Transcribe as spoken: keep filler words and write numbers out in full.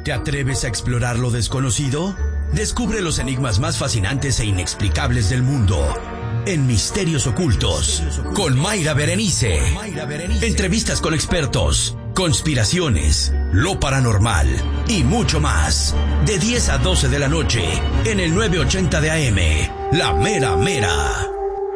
¿Te atreves a explorar lo desconocido? Descubre los enigmas más fascinantes e inexplicables del mundo en Misterios Ocultos con Mayra Berenice. Entrevistas con expertos, conspiraciones, lo paranormal y mucho más. De diez a doce de la noche en el nueve ochenta de A M, La Mera Mera.